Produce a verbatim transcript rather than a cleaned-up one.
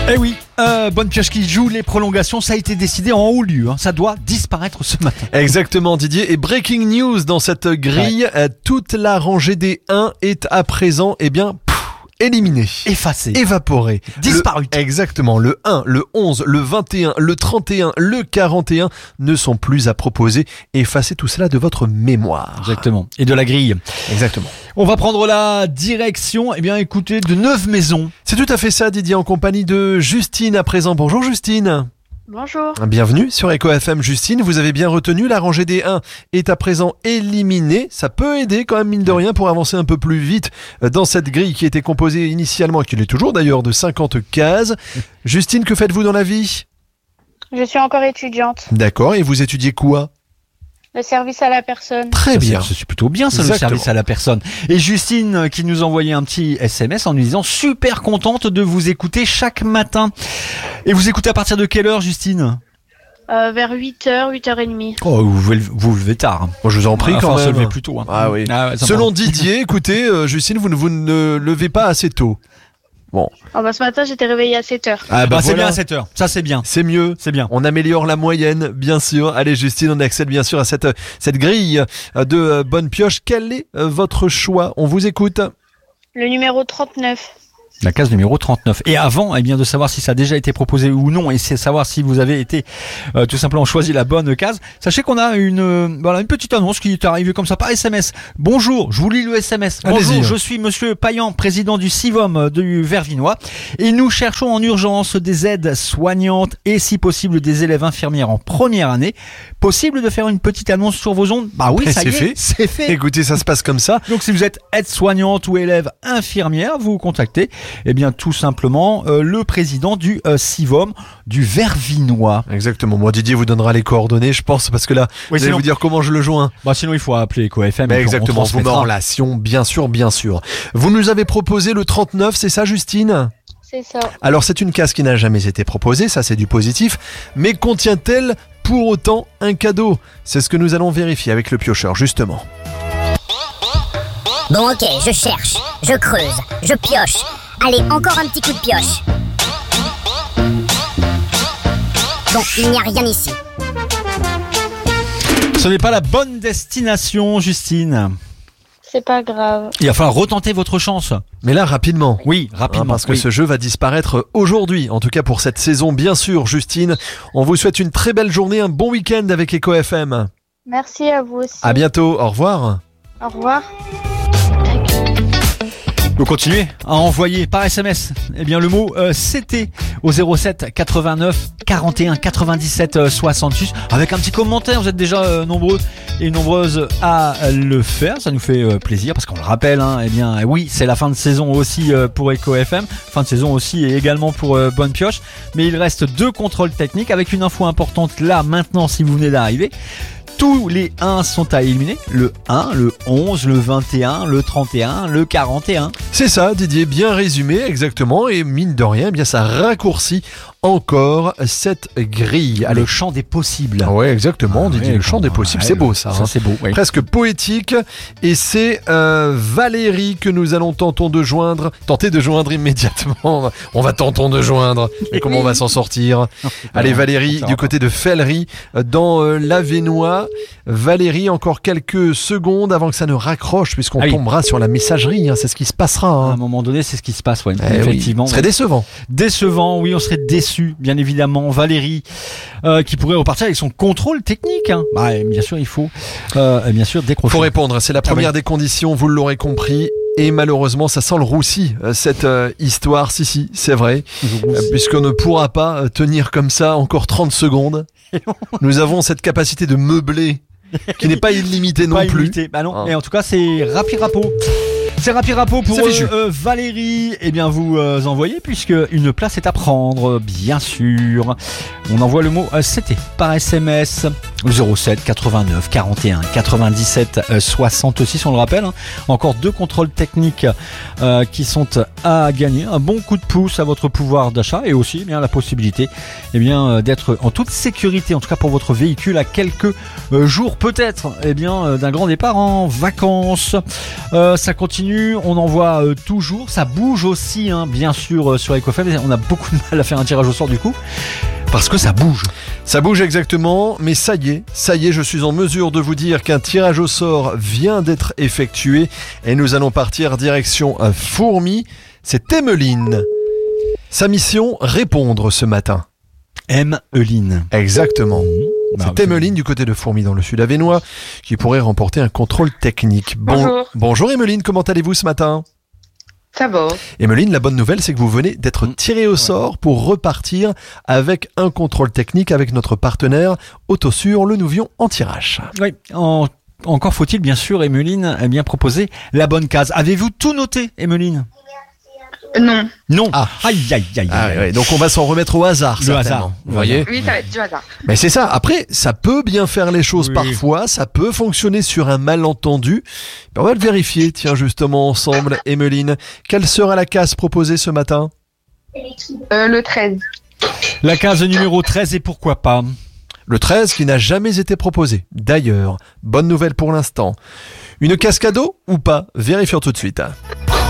Eh oui, euh, Bonne Pioche qui joue les prolongations, ça a été décidé en haut lieu, hein. Ça doit disparaître ce matin. Exactement Didier, et breaking news dans cette grille, ouais. euh, toute la rangée des un est à présent, eh bien, pff, éliminée. Effacée. Évaporée. Disparue. Le, exactement, le un, le onze, le vingt et un, le trente et un, le quarante et un ne sont plus à proposer. Effacez tout cela de votre mémoire. Exactement. Et de la grille. Exactement. On va prendre la direction, eh bien écoutez, de Neuve-Maisons. C'est tout à fait ça Didier, en compagnie de Justine à présent. Bonjour Justine. Bonjour. Bienvenue sur Eco F M Justine, vous avez bien retenu, la rangée des un est à présent éliminée. Ça peut aider quand même mine de rien pour avancer un peu plus vite dans cette grille qui était composée initialement, et qui l'est toujours d'ailleurs, de cinquante cases. Justine, que faites-vous dans la vie ? Je suis encore étudiante. D'accord, et vous étudiez quoi ? Le service à la personne. Très Ça, bien. C'est, c'est plutôt bien ça, le service à la personne. Et Justine qui nous envoyait un petit S M S en nous disant super contente de vous écouter chaque matin. Et vous écoutez à partir de quelle heure Justine ? Euh, vers huit heures, huit heures trente. Oh, vous vous, vous levez tard. Bon, je vous en prie Ah, quand enfin, même. se lever plus tôt. Hein. Ah oui. Ah ouais, Selon Didier, écoutez, euh, Justine, vous ne vous ne levez pas assez tôt. Bon. Oh bah ce matin j'étais réveillée à sept heures. Ah bah, bah c'est voilà. bien à sept heures. Ça c'est bien. C'est mieux. C'est bien. On améliore la moyenne, bien sûr. Allez Justine, on accède bien sûr à cette, cette grille de Bonne Pioche. Quel est votre choix ? On vous écoute. Le numéro trente-neuf. La case numéro trente-neuf. Et avant, eh bien, de savoir si ça a déjà été proposé ou non, et c'est savoir si vous avez été euh, tout simplement choisi la bonne case, sachez qu'on a une euh, voilà une petite annonce qui est arrivée comme ça par S M S. Bonjour, je vous lis le S M S. Bonjour, Allez-y. je suis Monsieur Payan, président du Civom du Vervinois, et nous cherchons en urgence des aides soignantes et si possible des élèves infirmières en première année. Possible de faire une petite annonce sur vos ondes ? Bah oui, Et ça c'est y est, fait. c'est fait. Écoutez, ça se passe comme ça. Donc si vous êtes aide-soignante ou élève infirmière, vous contactez eh bien tout simplement euh, le président du euh, Civom du Vervinois. Exactement. Moi, Didier vous donnera les coordonnées, je pense, parce que là, Oui, vous allez sinon- vous dire comment je le joins. Bah sinon il faut appeler Eco F M. Bah, et puis on exactement, vous met transmettra. en relation, bien sûr, bien sûr. Vous nous avez proposé le trente-neuf, c'est ça, Justine ? C'est ça. Alors, c'est une case qui n'a jamais été proposée, ça c'est du positif, mais contient-elle pour autant un cadeau ? C'est ce que nous allons vérifier avec le piocheur, justement. Bon ok, je cherche, je creuse, je pioche. Allez, encore un petit coup de pioche. Bon, il n'y a rien ici. Ce n'est pas la bonne destination, Justine. C'est pas grave. Il va falloir retenter votre chance. Mais là, rapidement. Oui, Hein, rapidement. parce que oui. ce jeu va disparaître aujourd'hui, en tout cas pour cette saison, bien sûr, Justine. On vous souhaite une très belle journée, un bon week-end avec Eco F M. Merci à vous aussi. À bientôt, au revoir. Au revoir. Vous continuez à envoyer par S M S eh bien, le mot euh, C T au zéro sept quatre-vingt-neuf quarante et un quatre-vingt-dix-sept soixante-six avec un petit commentaire. Vous êtes déjà euh, nombreux et nombreuses à le faire. Ça nous fait euh, plaisir parce qu'on le rappelle, hein, eh bien, oui, c'est la fin de saison aussi euh, pour Eco F M. Fin de saison aussi et également pour euh, Bonne Pioche. Mais il reste deux contrôles techniques avec une info importante là maintenant si vous venez d'arriver. Tous les un sont à éliminer, le un, le onze, le vingt et un, le trente et un, le quarante et un. C'est ça, Didier, bien résumé, exactement. Et mine de rien, eh bien ça raccourcit encore cette grille. Le champ des possibles. Ah ouais, exactement, Didier, Ouais, le champ des possibles, ouais, c'est beau ça. Ça hein. c'est beau. Oui. Presque poétique. Et c'est euh, Valérie que nous allons tenter de joindre, tenter de joindre immédiatement. On va tenter de joindre. Mais comment on va s'en sortir ? Allez, Valérie, du côté de Fellery, dans euh, l'Avenois. Valérie, encore quelques secondes avant que ça ne raccroche, puisqu'on Ah oui. tombera sur la messagerie. Hein, c'est ce qui se passera. À Hein. un moment donné, c'est ce qui se passe, ouais. Eh oui, Effectivement. ce serait décevant. Décevant, oui, on serait déçu, bien évidemment. Valérie, euh, qui pourrait repartir avec son contrôle technique. Hein. Bah, et bien sûr, il faut, euh, bien sûr, décrocher. Faut répondre, c'est la première Ah oui. des conditions, vous l'aurez compris. Et malheureusement, ça sent le roussi, euh, cette euh, histoire. Si, si, c'est vrai. Euh, puisqu'on ne pourra pas euh, tenir comme ça encore trente secondes. Nous avons cette capacité de meubler qui n'est pas illimitée non Pas plus. illimité. Bah non, Hein. mais en tout cas, c'est Rapirapo. C'est Rapirapo pour C'est fichu. euh, euh, Valérie. Eh bien, vous euh, envoyez puisque une place est à prendre, bien sûr. On envoie le mot euh, C T par S M S au zéro sept quatre-vingt-neuf quarante et un quatre-vingt-dix-sept soixante-six. On le rappelle. Hein. Encore deux contrôles techniques euh, qui sont à gagner. Un bon coup de pouce à votre pouvoir d'achat et aussi eh bien la possibilité eh bien euh, d'être en toute sécurité, en tout cas pour votre véhicule, à quelques euh, jours peut-être eh bien euh, d'un grand départ en vacances. Euh, ça continue continue, on en voit euh, toujours. Ça bouge aussi, hein, bien sûr, euh, sur EcoFM. On a beaucoup de mal à faire un tirage au sort du coup, parce que ça bouge. Ça bouge exactement, mais ça y est, ça y est, je suis en mesure de vous dire qu'un tirage au sort vient d'être effectué et nous allons partir direction à Fourmi. C'est Emmeline. Sa mission, répondre ce matin. Emmeline. Exactement. Bah, C'est Emmeline du côté de Fourmi dans le sud avesnois qui pourrait remporter un contrôle technique. Bon- Bonjour. Bonjour Emmeline, comment allez-vous ce matin ? Ça va. Emmeline, la bonne nouvelle, c'est que vous venez d'être tirée au sort pour repartir avec un contrôle technique avec notre partenaire Autosur, le Nouvion anti-rache. Oui, en- encore faut-il bien sûr, Emmeline, eh bien proposer la bonne case. Avez-vous tout noté, Emmeline ? Non. Non. Ah. Aïe, aïe, aïe. Ah, aïe. ouais, ouais. Donc on va s'en remettre au hasard, Le certainement. hasard. Vous voyez ? Oui, ça va être du hasard. Mais c'est ça. Après, ça peut bien faire les choses Oui. parfois. Ça peut fonctionner sur un malentendu. Ben, on va le vérifier. Tiens, justement, ensemble, Emmeline. Quelle sera la case proposée ce matin ? Euh, le treize. La case numéro treize, et pourquoi pas ? Le treize qui n'a jamais été proposé. D'ailleurs, bonne nouvelle pour l'instant. Une cascado ou pas ? Vérifions tout de suite.